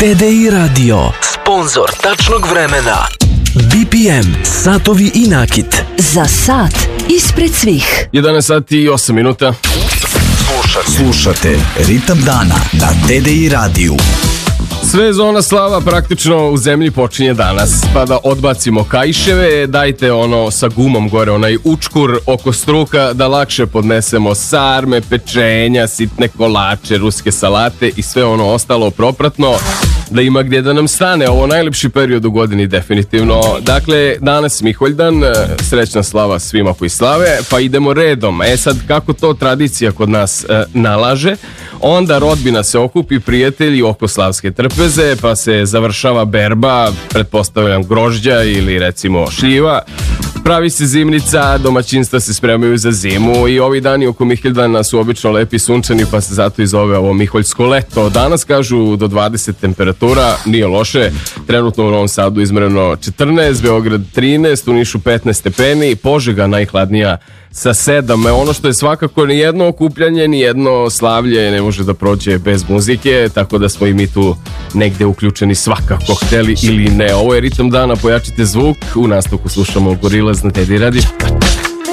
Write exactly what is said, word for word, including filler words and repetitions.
T D I Radio, sponzor tačnog vremena. B P M, satovi i nakit. Za sat ispred svih. jedanaest sati i osam minuta. Slušate, slušate Ritam dana na T D I radiju. Sve zona slava praktično u zemlji počinje danas, pa da odbacimo kaiševe, dajte ono sa gumom gore, onaj učkur oko struka da lakše podnesemo sarme, pečenja, sitne kolače, ruske salate i sve ono ostalo propratno, da ima gdje da nam stane. Ovo najlepši period u godini definitivno. Dakle, danas Miholjdan, srećna slava svima koji slave, pa idemo redom. E sad, kako to tradicija kod nas e, nalaže, onda rodbina se okupi, prijatelji oko slavske trpeze, pa se završava berba, pretpostavljam grožđa ili recimo šljiva. Pravi se zimnica, domaćinstva se spremaju za zimu i ovi dani oko Miholjana su obično lepi sunčani, pa se zato i zove ovo Miholjsko leto. Danas kažu do dvadeset temperatura, nije loše. Trenutno u Novom Sadu izmereno četrnaest, Beograd trinaest, u Nišu petnaest stepeni, Požega najhladnija sa sedam. Ono što je svakako ni jedno okupljanje, ni jedno slavlje ne može da prođe bez muzike, tako da smo i mi tu negde uključeni svakako, hteli ili ne. Ovo je Ritam dana, pojačite zvuk, u nastavku slušamo Gorillaz na T D I Radio.